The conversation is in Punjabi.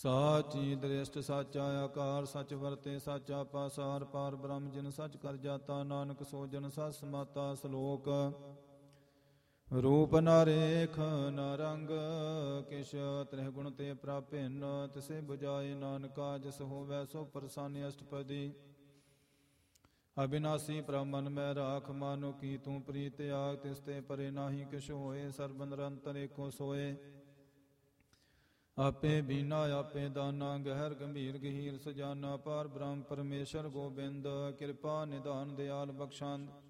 ਸਾਚੀ ਦ੍ਰਿਸ਼ਟ ਸਾਚਾ ਆਕਾਰ, ਸਚ ਵਰਤੇ ਸਾਚਾ ਪਾਸਾਰ, ਪਾਰ ਬ੍ਰਹਮ ਜਿਨ ਸਚ ਕਰ ਜਾਤਾ, ਨਾਨਕ ਸੋ ਜਨ ਸਤ ਸਮਾਤਾ। ਸ਼ਲੋਕ। ਰੂਪ ਨਾ ਰੇਖ ਨਾ ਰੰਗ, ਕਿਛ ਤ੍ਰਿਹ ਗੁਣ ਤੇ ਪ੍ਰਾਪਿਨ, ਤਿਸੇ ਬੁਝਾਏ ਨਾਨਕਾ, ਜਿਸ ਹੋਵੈ ਸੋ ਪ੍ਰਸੰਨ। ਅਸ਼ਟਪਦੀ। ਅਬਿਨਾਸੀ ਪ੍ਰਭ ਮਨ ਮੈਂ ਰਾਖ, ਮਾਨੋ ਕੀ ਤੂੰ ਪ੍ਰੀਤ ਆਗ, ਤਿਸ ਤੇ ਪਰੇ ਨਾਹੀ ਕਿਛ ਹੋਏ, ਸਰਬ ਨਿਰੰਤਰ ਏਕੋ ਸੋਏ। ਆਪੇ ਬੀਨਾ ਆਪੇ ਦਾਨਾ, ਗਹਿਰ ਗੰਭੀਰ ਗਹੀਰ ਸਜਾਨਾ, ਪਾਰ ਬ੍ਰਹਮ ਪਰਮੇਸ਼ਰ ਗੋਬਿੰਦ, ਕਿਰਪਾ ਨਿਧਾਨ ਦਿਆਲ ਬਖਸ਼ੰਦ।